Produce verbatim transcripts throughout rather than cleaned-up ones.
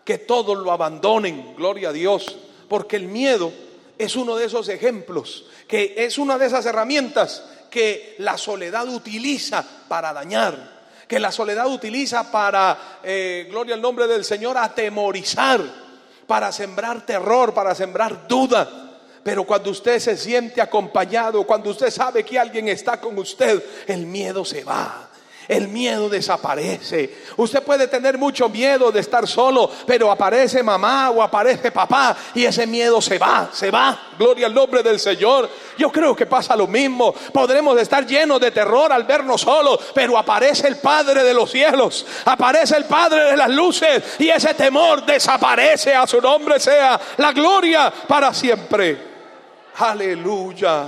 que todos lo abandonen, gloria a Dios, porque el miedo es uno de esos ejemplos, que es una de esas herramientas que la soledad utiliza para dañar, que la soledad utiliza para, eh, gloria al nombre del Señor, atemorizar, para sembrar terror, para sembrar duda. Pero cuando usted se siente acompañado, cuando usted sabe que alguien está con usted, el miedo se va. El miedo desaparece. Usted puede tener mucho miedo de estar solo, pero aparece mamá o aparece papá y ese miedo se va, se va. Gloria al nombre del Señor. Yo creo que pasa lo mismo. Podremos estar llenos de terror al vernos solos, pero aparece el Padre de los cielos, aparece el Padre de las luces y ese temor desaparece. A su nombre sea la gloria para siempre. Aleluya.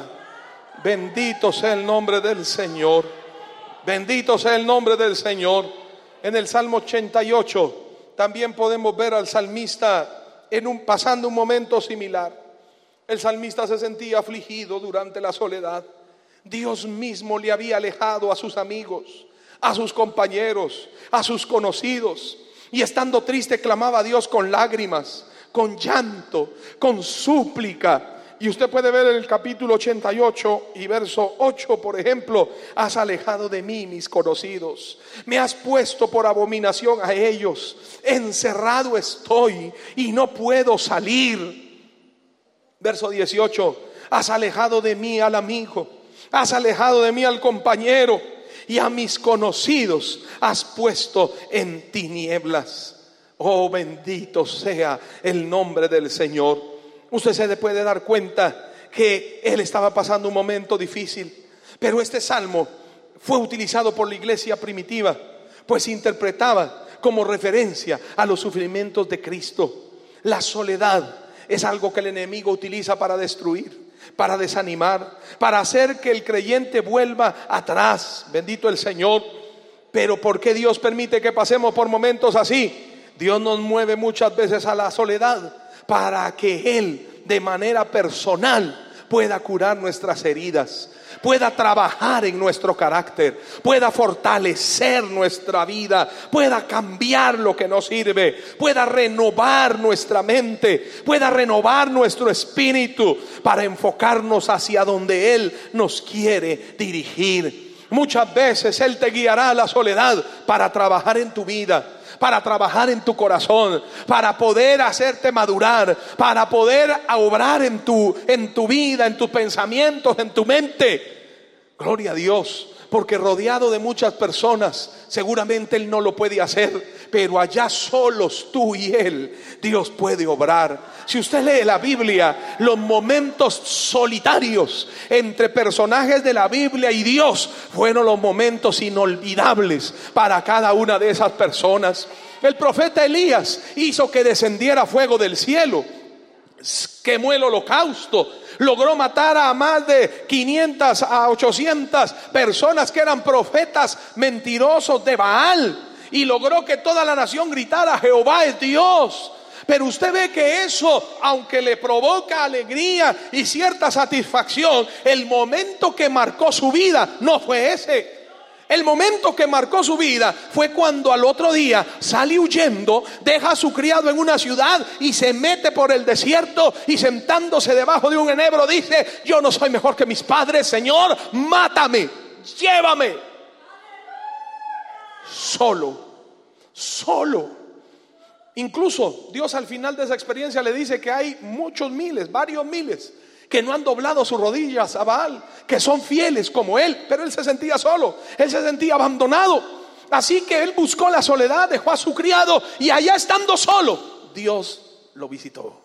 Bendito sea el nombre del Señor. Bendito sea el nombre del Señor. En el Salmo ochenta y ocho también podemos ver al salmista en un, pasando un momento similar. El salmista se sentía afligido durante la soledad. Dios mismo le había alejado a sus amigos, a sus compañeros, a sus conocidos. Y estando triste clamaba a Dios con lágrimas, con llanto, con súplica. Y usted puede ver en el capítulo ochenta y ocho y verso ocho, por ejemplo: has alejado de mí mis conocidos, me has puesto por abominación a ellos, encerrado estoy y no puedo salir. Verso dieciocho: has alejado de mí al amigo, has alejado de mí al compañero, y a mis conocidos has puesto en tinieblas. Oh, bendito sea el nombre del Señor. Usted se puede dar cuenta que él estaba pasando un momento difícil, pero este salmo fue utilizado por la iglesia primitiva, pues interpretaba como referencia a los sufrimientos de Cristo. La soledad es algo que el enemigo utiliza para destruir, para desanimar, para hacer que el creyente vuelva atrás. Bendito el Señor. Pero ¿por qué Dios permite que pasemos por momentos así? Dios nos mueve muchas veces a la soledad para que Él de manera personal pueda curar nuestras heridas, pueda trabajar en nuestro carácter, pueda fortalecer nuestra vida, pueda cambiar lo que no sirve, pueda renovar nuestra mente, pueda renovar nuestro espíritu para enfocarnos hacia donde Él nos quiere dirigir. Muchas veces Él te guiará a la soledad para trabajar en tu vida, para trabajar en tu corazón, para poder hacerte madurar, para poder obrar en tu, en tu vida, en tus pensamientos, en tu mente. Gloria a Dios, porque rodeado de muchas personas, seguramente Él no lo puede hacer, pero allá solos tú y Él, Dios puede obrar. Si usted lee la Biblia, los momentos solitarios entre personajes de la Biblia y Dios fueron los momentos inolvidables para cada una de esas personas. El profeta Elías hizo que descendiera fuego del cielo, quemó el holocausto, logró matar a más de quinientas a ochocientas personas que eran profetas mentirosos de Baal, y logró que toda la nación gritara: Jehová es Dios. Pero usted ve que eso, aunque le provoca alegría y cierta satisfacción, el momento que marcó su vida no fue ese. El momento que marcó su vida fue cuando al otro día sale huyendo, deja a su criado en una ciudad y se mete por el desierto, y sentándose debajo de un enebro dice: yo no soy mejor que mis padres, Señor, mátame, llévame. Solo, solo. Incluso Dios al final de esa experiencia le dice que hay muchos miles, varios miles, que no han doblado sus rodillas a Baal, que son fieles como él, pero él se sentía solo, él se sentía abandonado. Así que él buscó la soledad, dejó a su criado, y allá estando solo, Dios lo visitó.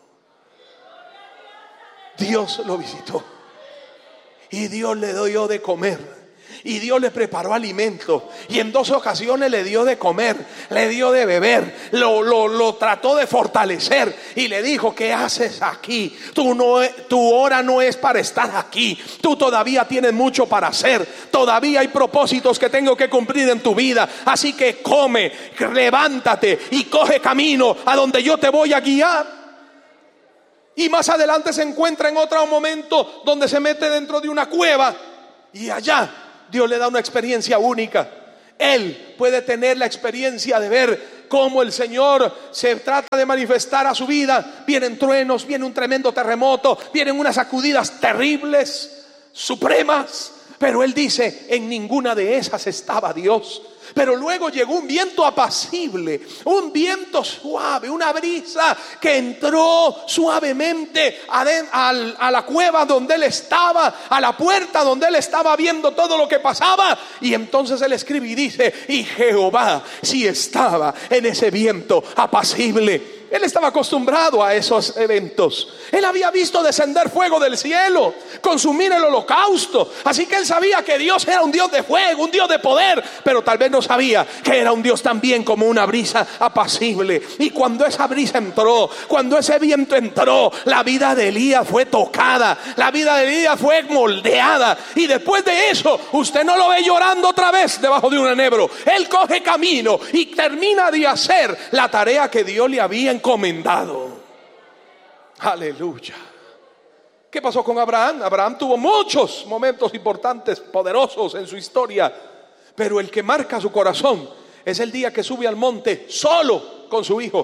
Dios lo visitó. Y Dios le dio de comer. Y Dios le preparó alimento, y en dos ocasiones le dio de comer, le dio de beber, lo, lo, lo trató de fortalecer, y le dijo: ¿qué haces aquí? Tú no, tu hora no es para estar aquí, tú todavía tienes mucho para hacer, todavía hay propósitos que tengo que cumplir en tu vida, así que come, levántate y coge camino a donde yo te voy a guiar. Y más adelante se encuentra en otro momento donde se mete dentro de una cueva, y allá Dios le da una experiencia única. Él puede tener la experiencia de ver cómo el Señor se trata de manifestar a su vida. Vienen truenos, viene un tremendo terremoto, vienen unas sacudidas terribles, supremas. Pero él dice, en ninguna de esas estaba Dios. Pero luego llegó un viento apacible, un viento suave, una brisa que entró suavemente a, de, a, a la cueva donde él estaba, a la puerta donde él estaba viendo todo lo que pasaba. Y entonces él escribe y dice, y Jehová sí estaba en ese viento apacible. Él estaba acostumbrado a esos eventos. Él había visto descender fuego del cielo, consumir el holocausto. Así que él sabía que Dios era un Dios de fuego, un Dios de poder. Pero tal vez no sabía que era un Dios también como una brisa apacible. Y cuando esa brisa entró, cuando ese viento entró, la vida de Elías fue tocada, la vida de Elías fue moldeada. Y después de eso, usted no lo ve llorando otra vez debajo de un enebro. Él coge camino y termina de hacer la tarea que Dios le había encomendado. Aleluya. ¿Qué pasó con Abraham? Abraham tuvo muchos momentos importantes, poderosos en su historia, pero el que marca su corazón es el día que sube al monte solo con su hijo.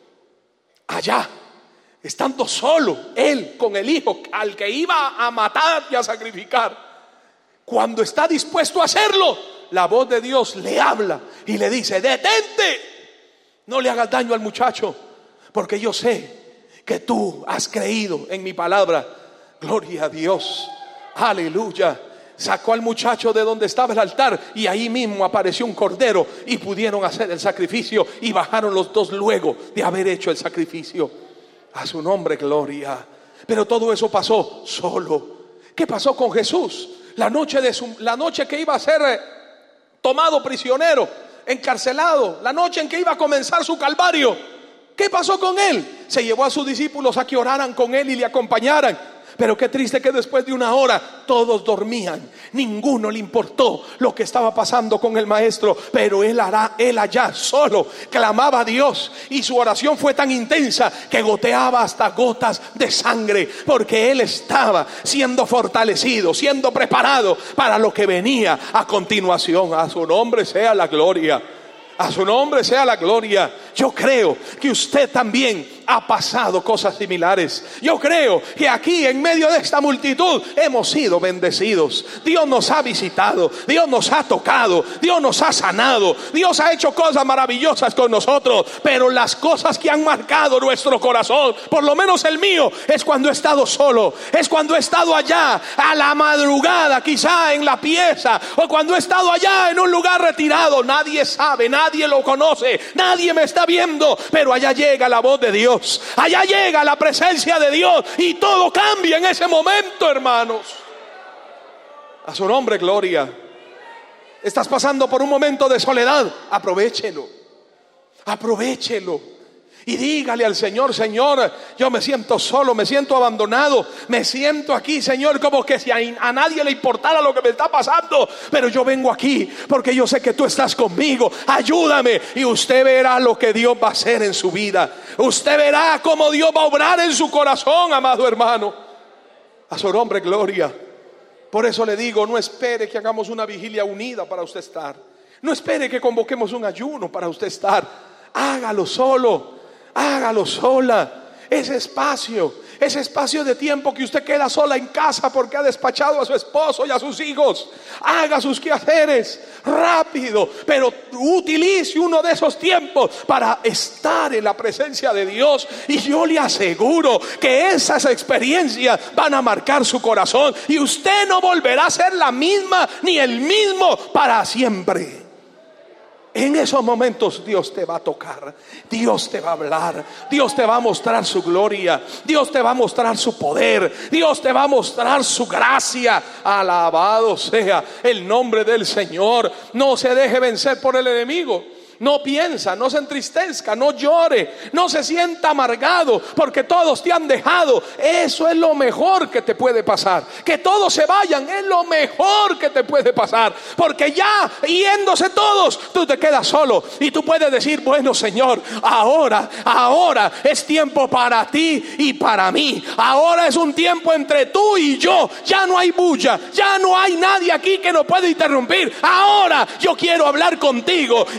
Allá, estando solo él con el hijo al que iba a matar y a sacrificar, cuando está dispuesto a hacerlo, la voz de Dios le habla y le dice, detente, no le hagas daño al muchacho, porque yo sé que tú has creído en mi palabra. Gloria a Dios. Aleluya. Sacó al muchacho de donde estaba el altar y ahí mismo apareció un cordero y pudieron hacer el sacrificio y bajaron los dos luego de haber hecho el sacrificio. A su nombre, gloria. Pero todo eso pasó solo. ¿Qué pasó con Jesús? La noche, de su, la noche que iba a ser tomado prisionero, encarcelado, la noche en que iba a comenzar su calvario. ¿Qué pasó con él? Se llevó a sus discípulos a que oraran con él y le acompañaran. Pero qué triste que después de una hora todos dormían. Ninguno le importó lo que estaba pasando con el maestro. Pero él, hará, él allá solo clamaba a Dios. Y su oración fue tan intensa que goteaba hasta gotas de sangre. Porque él estaba siendo fortalecido, siendo preparado para lo que venía a continuación. A su nombre sea la gloria. A su nombre sea la gloria. Yo creo que usted también ha pasado cosas similares. Yo creo que aquí en medio de esta multitud hemos sido bendecidos. Dios nos ha visitado, Dios nos ha tocado, Dios nos ha sanado, Dios ha hecho cosas maravillosas con nosotros. Pero las cosas que han marcado nuestro corazón, por lo menos el mío, es cuando he estado solo, es cuando he estado allá a la madrugada, quizá en la pieza, o cuando he estado allá en un lugar retirado. Nadie sabe, nadie lo conoce, nadie me está viendo, pero allá llega la voz de Dios. Allá llega la presencia de Dios y todo cambia en ese momento, hermanos. A su nombre, gloria. Estás pasando por un momento de soledad, aprovéchelo. Aprovéchelo. Y dígale al Señor, Señor, yo me siento solo, me siento abandonado, me siento aquí, Señor, como que si a, a nadie le importara lo que me está pasando. Pero yo vengo aquí porque yo sé que tú estás conmigo. Ayúdame y usted verá lo que Dios va a hacer en su vida. Usted verá cómo Dios va a obrar en su corazón, amado hermano. A su nombre, gloria. Por eso le digo, no espere que hagamos una vigilia unida para usted estar. No espere que convoquemos un ayuno para usted estar. Hágalo solo. Hágalo sola. Ese espacio, ese espacio de tiempo que usted queda sola en casa porque ha despachado a su esposo y a sus hijos, haga sus quehaceres rápido, pero utilice uno de esos tiempos para estar en la presencia de Dios. Y yo le aseguro que esas experiencias van a marcar su corazón y usted no volverá a ser la misma ni el mismo para siempre. En esos momentos Dios te va a tocar, Dios te va a hablar, Dios te va a mostrar su gloria, Dios te va a mostrar su poder, Dios te va a mostrar su gracia. Alabado sea el nombre del Señor. No se deje vencer por el enemigo. No piensa, no se entristezca, no llore, no se sienta amargado porque todos te han dejado. Eso es lo mejor que te puede pasar. Que todos se vayan es lo mejor que te puede pasar, porque ya yéndose todos, tú te quedas solo y tú puedes decir, bueno, Señor, ahora, ahora es tiempo para ti y para mí. Ahora es un tiempo entre tú y yo. Ya no hay bulla, ya no hay nadie aquí que nos pueda interrumpir. Ahora yo quiero hablar contigo y yo quiero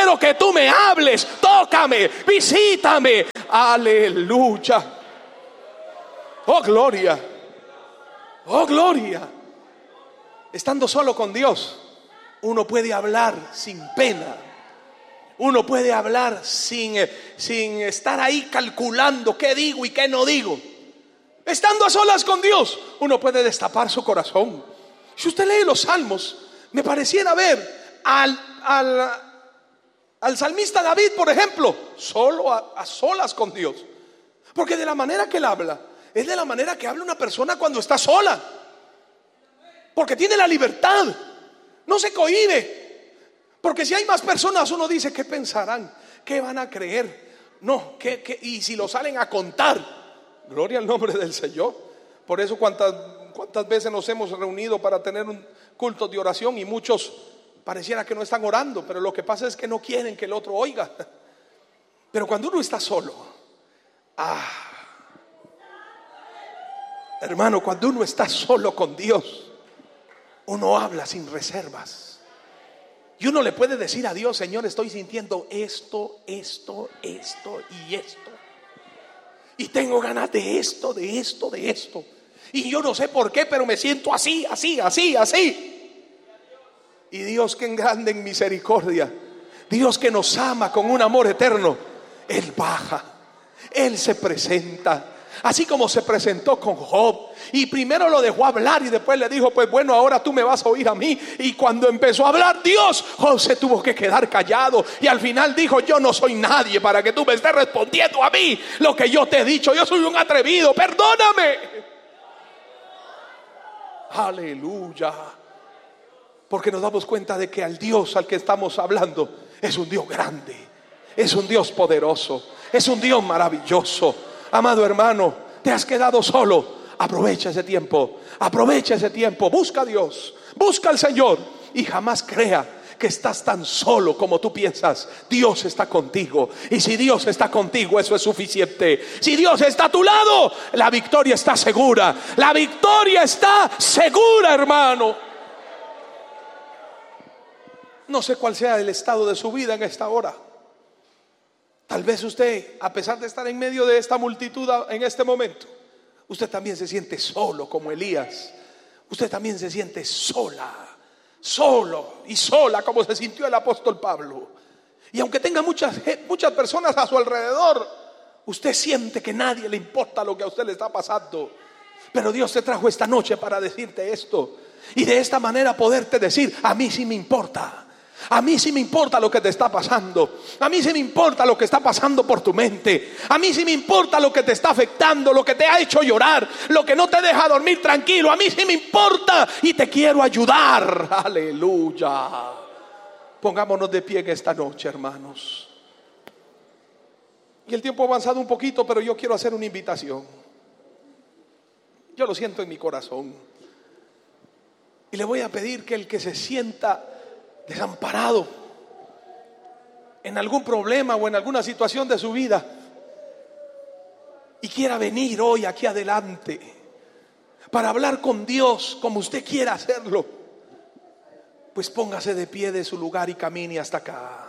quiero que tú me hables, tócame, visítame. Aleluya. Oh, gloria. Oh, gloria. Estando solo con Dios, uno puede hablar sin pena. Uno puede hablar sin, sin estar ahí calculando qué digo y qué no digo. Estando a solas con Dios, uno puede destapar su corazón. Si usted lee los salmos, me pareciera ver al, al, al salmista David, por ejemplo, solo a, a solas con Dios. Porque de la manera que él habla, es de la manera que habla una persona cuando está sola. Porque tiene la libertad, no se cohíbe. Porque si hay más personas, uno dice, ¿qué pensarán? ¿Qué van a creer? No, ¿qué, qué? Y si lo salen a contar, gloria al nombre del Señor. Por eso cuántas, cuántas veces nos hemos reunido para tener un culto de oración y muchos pareciera que no están orando, pero lo que pasa es que no quieren que el otro oiga. Pero cuando uno está solo, ah, hermano, cuando uno está solo con Dios, uno habla sin reservas. Y uno le puede decir a Dios, Señor, estoy sintiendo esto, esto, esto y esto. Y tengo ganas de esto, de esto, de esto. Y yo no sé por qué, pero me siento así, así, así, así. Y Dios, que en grande en misericordia, Dios que nos ama con un amor eterno, Él baja, Él se presenta. Así como se presentó con Job, y primero lo dejó hablar y después le dijo, pues bueno, ahora tú me vas a oír a mí. Y cuando empezó a hablar Dios, Job se tuvo que quedar callado y al final dijo, yo no soy nadie para que tú me estés respondiendo a mí lo que yo te he dicho. Yo soy un atrevido, perdóname. Aleluya. Porque nos damos cuenta de que al Dios al que estamos hablando es un Dios grande, es un Dios poderoso, es un Dios maravilloso. Amado hermano, te has quedado solo. Aprovecha ese tiempo, aprovecha ese tiempo. Busca a Dios, busca al Señor y jamás crea que estás tan solo como tú piensas. Dios está contigo, y si Dios está contigo, eso es suficiente. Si Dios está a tu lado, la victoria está segura. La victoria está segura, hermano. No sé cuál sea el estado de su vida en esta hora. Tal vez usted, a pesar de estar en medio de esta multitud en este momento, usted también se siente solo como Elías. Usted también se siente sola, solo y sola como se sintió el apóstol Pablo. Y aunque tenga muchas, muchas personas a su alrededor, usted siente que nadie le importa lo que a usted le está pasando. Pero Dios te trajo esta noche para decirte esto. Y de esta manera poderte decir, a mí sí me importa. A mí sí me importa lo que te está pasando. A mí sí me importa lo que está pasando por tu mente. A mí sí me importa lo que te está afectando, lo que te ha hecho llorar, lo que no te deja dormir tranquilo. A mí sí me importa y te quiero ayudar. Aleluya. Pongámonos de pie en esta noche, hermanos. Y el tiempo ha avanzado un poquito, pero yo quiero hacer una invitación. Yo lo siento en mi corazón. Y le voy a pedir que el que se sienta desamparado en algún problema o en alguna situación de su vida y quiera venir hoy aquí adelante para hablar con Dios como usted quiera hacerlo, pues póngase de pie de su lugar y camine hasta acá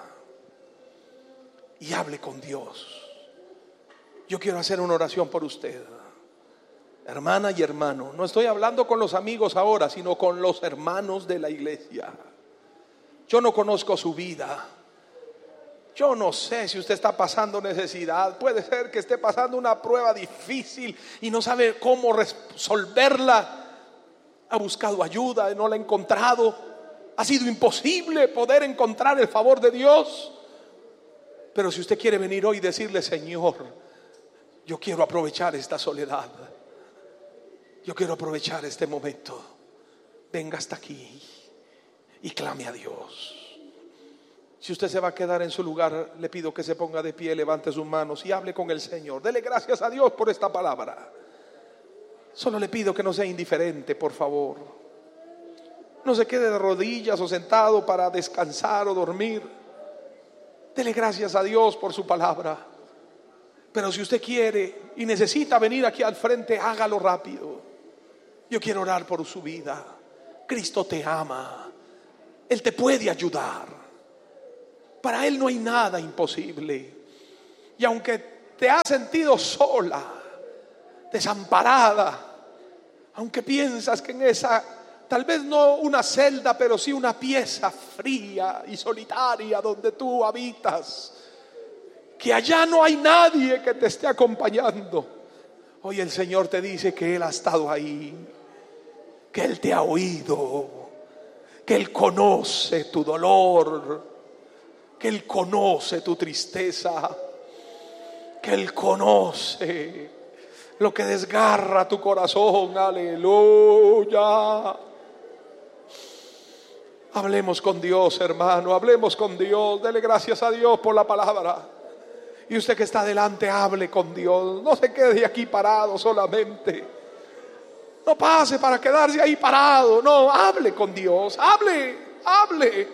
y hable con Dios. Yo quiero hacer una oración por usted, hermana y hermano. No estoy hablando con los amigos ahora, sino con los hermanos de la iglesia. Yo no conozco su vida. Yo no sé si usted está pasando necesidad. Puede ser que esté pasando una prueba difícil y no sabe cómo resolverla. Ha buscado ayuda y no la ha encontrado. Ha sido imposible poder encontrar el favor de Dios. Pero si usted quiere venir hoy y decirle, Señor, yo quiero aprovechar esta soledad. Yo quiero aprovechar este momento. Venga hasta aquí y clame a Dios. Si usted se va a quedar en su lugar, le pido que se ponga de pie, levante sus manos y hable con el Señor. Dele gracias a Dios por esta palabra. Solo le pido que no sea indiferente, por favor. No se quede de rodillas o sentado para descansar o dormir. Dele gracias a Dios por su palabra. Pero si usted quiere y necesita venir aquí al frente, hágalo rápido. Yo quiero orar por su vida. Cristo te ama. Él te puede ayudar. Para Él no hay nada imposible. Y aunque te has sentido sola, desamparada, aunque piensas que en esa, tal vez no una celda, pero sí una pieza fría y solitaria donde tú habitas, que allá no hay nadie que te esté acompañando, hoy el Señor te dice que Él ha estado ahí, que Él te ha oído, que Él conoce tu dolor, que Él conoce tu tristeza, que Él conoce lo que desgarra tu corazón. Aleluya. Hablemos con Dios, hermano, hablemos con Dios. Dele gracias a Dios por la palabra. Y usted que está adelante, hable con Dios. No se quede aquí parado solamente. No pase para quedarse ahí parado. No, hable con Dios. Hable, hable.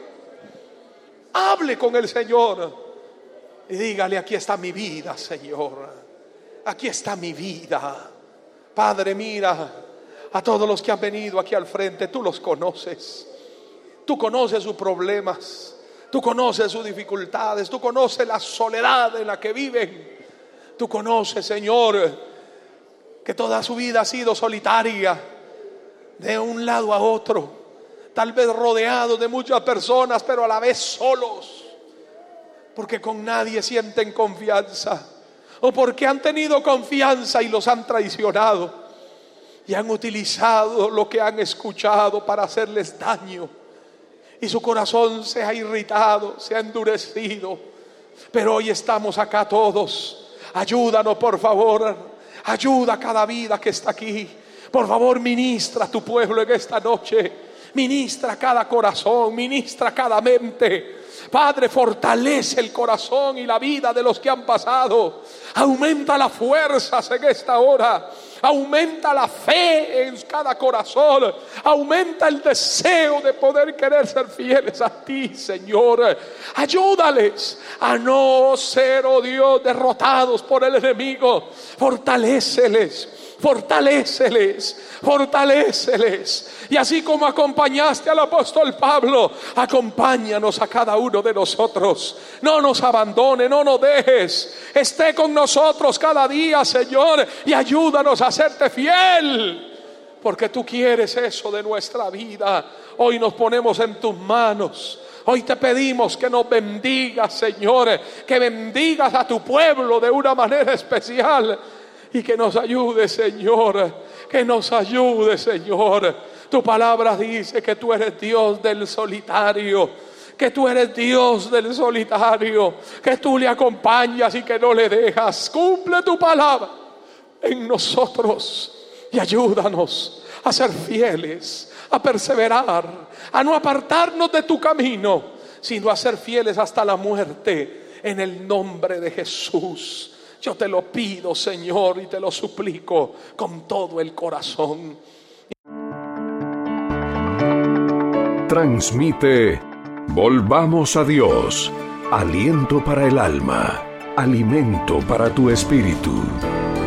Hable con el Señor. Y dígale: aquí está mi vida, Señor. Aquí está mi vida. Padre, mira a todos los que han venido aquí al frente. Tú los conoces. Tú conoces sus problemas. Tú conoces sus dificultades. Tú conoces la soledad en la que viven. Tú conoces, Señor, que toda su vida ha sido solitaria, de un lado a otro, tal vez rodeado de muchas personas, pero a la vez solos, porque con nadie sienten confianza, o porque han tenido confianza y los han traicionado y han utilizado lo que han escuchado para hacerles daño, y su corazón se ha irritado, se ha endurecido. Pero hoy estamos acá todos. Ayúdanos, por favor. Ayuda a cada vida que está aquí. Por favor, ministra a tu pueblo en esta noche. Ministra cada corazón, ministra cada mente. Padre, fortalece el corazón y la vida de los que han pasado. Aumenta las fuerzas en esta hora. Aumenta la fe en cada corazón. Aumenta el deseo de poder querer ser fieles a ti, Señor. Ayúdales a no ser, oh Dios, derrotados por el enemigo. Fortaléceles. Fortaléceles, fortaléceles. Y así como acompañaste al apóstol Pablo, acompáñanos a cada uno de nosotros. No nos abandone, no nos dejes. Esté con nosotros cada día, Señor, y ayúdanos a serte fiel, porque tú quieres eso de nuestra vida. Hoy nos ponemos en tus manos. Hoy te pedimos que nos bendigas, Señor, que bendigas a tu pueblo de una manera especial. Y que nos ayude, Señor, que nos ayude, Señor. Tu palabra dice que tú eres Dios del solitario, que tú eres Dios del solitario, que tú le acompañas y que no le dejas. Cumple tu palabra en nosotros y ayúdanos a ser fieles, a perseverar, a no apartarnos de tu camino, sino a ser fieles hasta la muerte, en el nombre de Jesús. Yo te lo pido, Señor, y te lo suplico con todo el corazón. Transmite Volvamos a Dios. Aliento para el alma, alimento para tu espíritu.